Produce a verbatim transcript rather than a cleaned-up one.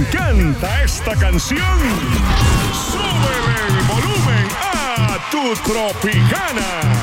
encanta esta canción? ¡Súbele el volumen a tu Tropicana!